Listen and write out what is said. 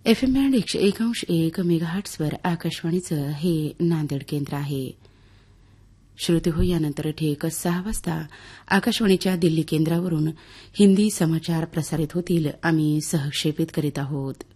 FM band 101.1 मेगाहर्ट्झवर आकाशवाणीचं हे नांदेड केंद्र आहे. श्रोते हो, यानंतर ठीक 6 वाजता आकाशवाणीच्या दिल्ली केंद्रावरून हिंदी समाचार प्रसारित होतील. आम्ही सहक्षेपित करीत आहोत.